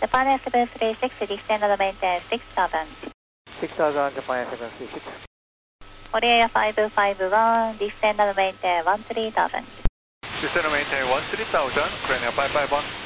Japan Air 736, descend and maintain 6000. 6000, Japan Air 736. Korea 551, descend and maintain 13,000. Descend and maintain 13,000, Korea 551.